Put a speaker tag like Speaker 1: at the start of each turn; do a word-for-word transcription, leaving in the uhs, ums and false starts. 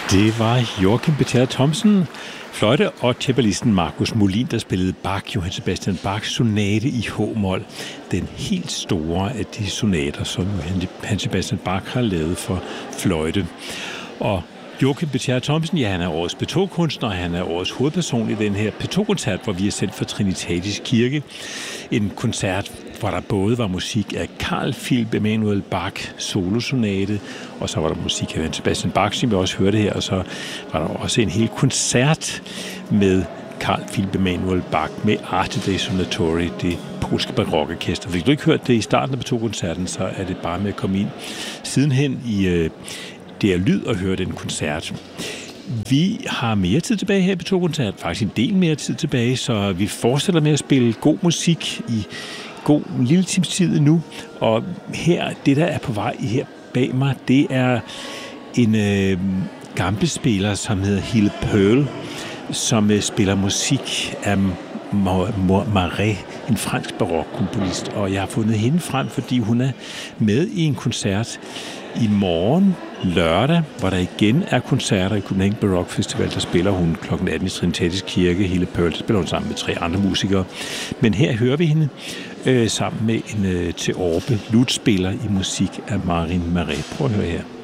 Speaker 1: Det var Joachim B. Thomsen, fløjte, og cembalisten Markus Molin, der spillede Bach, Johann Sebastian Bachs sonate i H-mol. Den helt store af de sonater, som Johann Sebastian Bach har lavet for fløjte. Og Joachim B. Thomsen, ja, han er årets P to-kunstner, han er årets hovedperson i den her P to-koncert, hvor vi er sendt fra Trinitatis Kirke. En koncert, hvor der både var musik af Carl Philipp Emanuel Bach solosonate, og så var der musik af Johann Sebastian Bach, som vi også hørte her, og så var der også en hel koncert med Carl Philipp Emanuel Bach med Arte dei Suonatori, det polske barokorkester. Hvis du ikke hørte det i starten af P to-koncerten, så er det bare med at komme ind sidenhen i øh, det er lyd og høre den koncert. Vi har mere tid tilbage her i P to-koncert, faktisk en del mere tid tilbage, så vi fortsætter med at spille god musik i god en lille times tid nu. Og her, det der er på vej her bag mig, det er en øh, gammel spiller, som hedder Hille Pearl, som øh, spiller musik af Marais, en fransk barokkomponist. Og jeg har fundet hende frem, fordi hun er med i en koncert i morgen, lørdag, hvor der igen er koncerter i Copenhagen Baroque Festival. Der spiller hun klokken atten i Trinitatis Kirke. Hille Pearl, der spiller hun sammen med tre andre musikere. Men her hører vi hende øh, sammen med en øh, Theorbe lutspiller i musik af Marin Marais. Prøv at høre her.